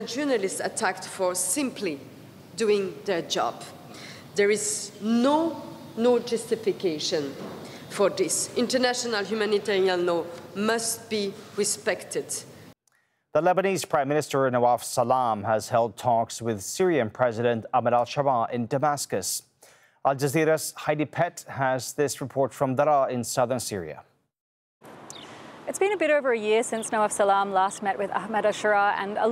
Journalists attacked for simply doing their job. There is no justification for this. International humanitarian law must be respected. The Lebanese Prime Minister Nawaf Salam has held talks with Syrian President Ahmed al-Shara in Damascus. Al Jazeera's Heidi Pett has this report from Daraa in southern Syria. It's been a bit over a year since Nawaf Salam last met with Ahmed al-Shara, and